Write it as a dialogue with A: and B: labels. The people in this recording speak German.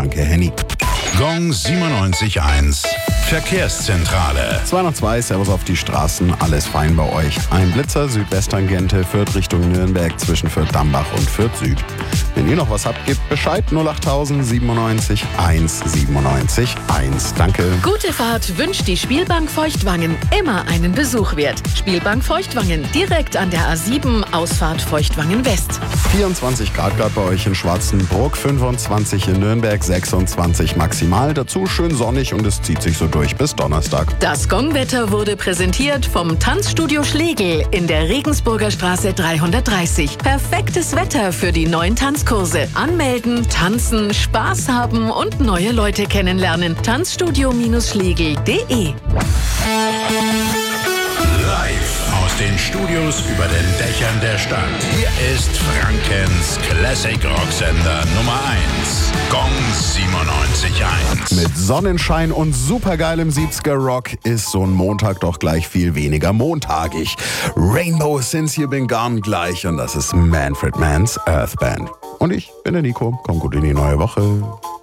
A: Danke, Henny.
B: Gong 97.1. Verkehrszentrale.
A: 202, Servus auf die Straßen, alles fein bei euch. Ein Blitzer, Südwesttangente, Fürth Richtung Nürnberg, zwischen Fürth-Dambach und Fürth Süd. Wenn ihr noch was habt, gebt Bescheid. 08000 97 1 97 1. Danke.
C: Gute Fahrt wünscht die Spielbank Feuchtwangen. Immer einen Besuch wert. Spielbank Feuchtwangen, direkt an der A7, Ausfahrt Feuchtwangen West.
A: 24 Grad gerade bei euch in Schwarzenbruck, 25 in Nürnberg, 26 maximal. Dazu schön sonnig und es zieht sich so durch bis Donnerstag.
C: Das Gongwetter wurde präsentiert vom Tanzstudio Schlegel in der Regensburger Straße 330. Perfektes Wetter für die neuen Tanzkurse. Anmelden, tanzen, Spaß haben und neue Leute kennenlernen. Tanzstudio-schlegel.de.
B: Live aus den Studios über den Dächern der Stadt. Hier ist Frankens Classic Rocksender Nummer 1. Gong 97.1.
A: Mit Sonnenschein und supergeilem 70er Rock ist so ein Montag doch gleich viel weniger montagig. Rainbow Since You Been Gone gleich und das ist Manfred Mann's Earth Band. Und ich bin der Nico. Komm gut in die neue Woche.